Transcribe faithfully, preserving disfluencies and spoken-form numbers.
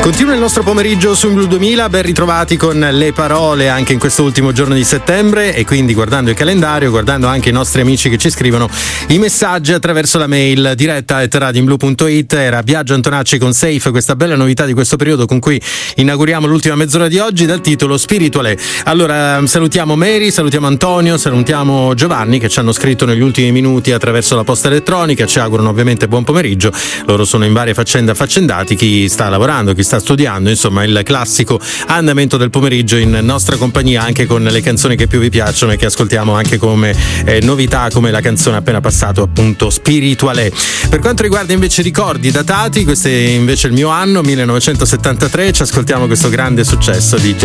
Continua il nostro pomeriggio su Blu duemila, ben ritrovati con le parole anche in questo ultimo giorno di settembre, e quindi guardando il calendario, guardando anche i nostri amici che ci scrivono i messaggi attraverso la mail diretta at radioblu punto it. Era Biagio Antonacci con Safe, questa bella novità di questo periodo con cui inauguriamo l'ultima mezz'ora di oggi, dal titolo Spirituale. Allora salutiamo Mary, salutiamo Antonio, salutiamo Giovanni che ci hanno scritto negli ultimi minuti attraverso la posta elettronica, ci augurano ovviamente buon pomeriggio. Loro sono in varie faccende affaccendati, chi sta lavorando, chi sta studiando, insomma il classico andamento del pomeriggio in nostra compagnia, anche con le canzoni che più vi piacciono e che ascoltiamo anche come eh, novità, come la canzone appena passato, appunto Spirituale. Per quanto riguarda invece ricordi datati, questo è invece il mio anno millenovecentosettantatré, ci ascoltiamo questo grande successo di